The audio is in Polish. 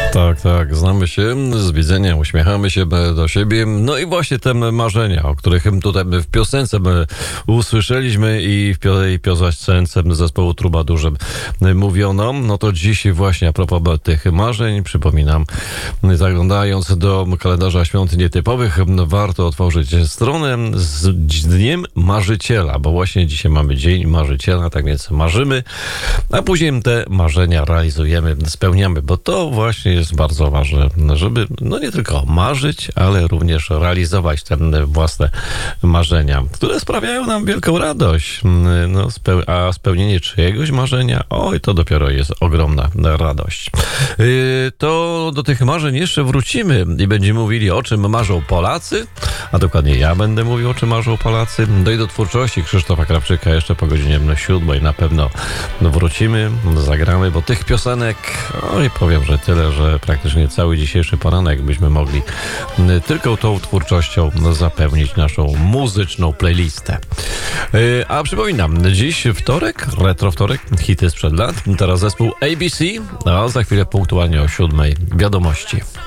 Tak, znamy się z widzenia, uśmiechamy się do siebie. No i właśnie te marzenia, o których tutaj w piosence usłyszeliśmy i w piosence zespołu Trubadurze mówiono, no to dziś właśnie a propos tych marzeń, przypominam, zaglądając do kalendarza świąt nietypowych, warto otworzyć stronę z Dniem Marzyciela, bo właśnie dzisiaj mamy Dzień Marzyciela, tak więc marzymy, a później te marzenia realizujemy, spełniamy, bo to właśnie jest bardzo ważne, żeby no nie tylko marzyć, ale również realizować te własne marzenia, które sprawiają nam wielką radość. No, a spełnienie czyjegoś marzenia, oj, to dopiero jest ogromna radość. To do tych marzeń jeszcze wrócimy i będziemy mówili, o czym marzą Polacy, a dokładnie ja będę mówił, o czym marzą Polacy. No i do twórczości Krzysztofa Krawczyka jeszcze po godzinie 7 na pewno wrócimy, zagramy, bo tych piosenek, oj, powiem, że tyle, że praktycznie cały dzisiejszy poranek byśmy mogli tylko tą twórczością zapełnić naszą muzyczną playlistę. A przypominam, dziś wtorek, retro wtorek, hity sprzed lat, teraz zespół ABC, a za chwilę punktualnie o 7 wiadomości.